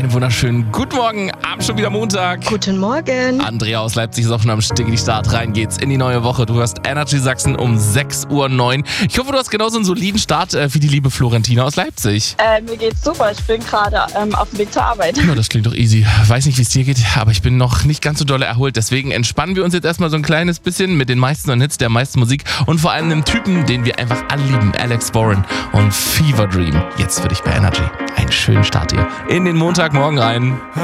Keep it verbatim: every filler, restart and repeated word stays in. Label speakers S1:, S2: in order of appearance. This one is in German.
S1: einen wunderschönen guten Morgen. Abend schon wieder Montag.
S2: Guten Morgen.
S1: Andrea aus Leipzig ist auch schon am Start. Rein geht's in die neue Woche. Du hörst Energy Sachsen um sechs Uhr neun. Ich hoffe, du hast genauso einen soliden Start äh, wie die liebe Florentina aus Leipzig.
S3: Äh, mir geht's super. Ich bin gerade ähm, auf dem Weg zur Arbeit.
S1: Ja, das klingt doch easy. Weiß nicht, wie es dir geht, aber ich bin noch nicht ganz so doll erholt. Deswegen entspannen wir uns jetzt erstmal so ein kleines bisschen mit den meisten Hits, der meisten Musik und vor allem einem Typen, den wir einfach alle lieben, Alex Warren und Fever Dream. Jetzt für dich bei Energy. Einen schönen Start hier in den Montagmorgen rein.